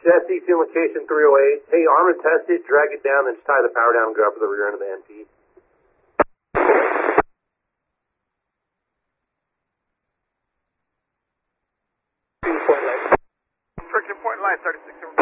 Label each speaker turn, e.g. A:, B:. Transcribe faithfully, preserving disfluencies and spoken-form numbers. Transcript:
A: Jesse to location three oh eight. Hey, arm and test it, drag it down, then just tie the power down and go up to the rear end of the N P.
B: Friction point light, thirty-six.